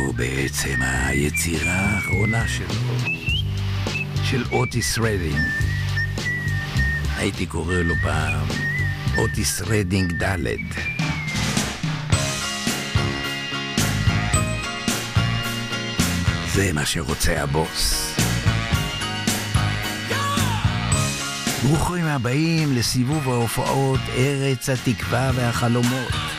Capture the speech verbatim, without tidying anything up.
זו בעצם היצירה האחרונה שלו, של אוטיס רדינג. הייתי קורא לו פעם אוטיס רדינג דלת. זה מה שרוצה הבוס. ברוכים הבאים לסיבוב ההופעות ארץ התקווה והחלומות.